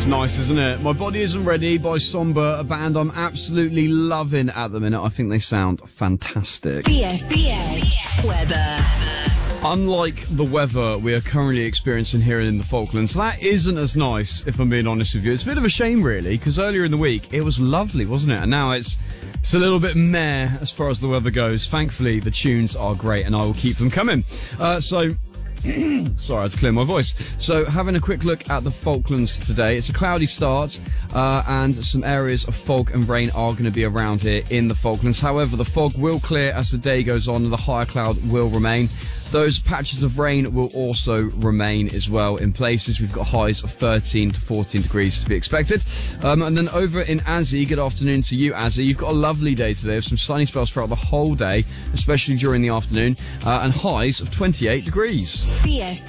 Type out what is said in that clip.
It's nice, isn't it? My Body Isn't Ready by Somber, a band I'm absolutely loving at the minute. I think they sound fantastic. BFBS weather. Unlike the weather we are currently experiencing here in the Falklands, that isn't as nice, if I'm being honest with you. It's a bit of a shame, really, because earlier in the week it was lovely, wasn't it? And now it's a little bit meh as far as the weather goes. Thankfully, the tunes are great, and I will keep them coming. Sorry, I had to clear my voice. So, having a quick look at the Falklands today. It's a cloudy start, and some areas of fog and rain are going to be around here in the Falklands. However, the fog will clear as the day goes on, and the higher cloud will remain. Those patches of rain will also remain as well in places. We've got highs of 13 to 14 degrees to be expected. And then over in Azzy, good afternoon to you, Azzy. You've got a lovely day today with some sunny spells throughout the whole day, especially during the afternoon, and highs of 28 degrees.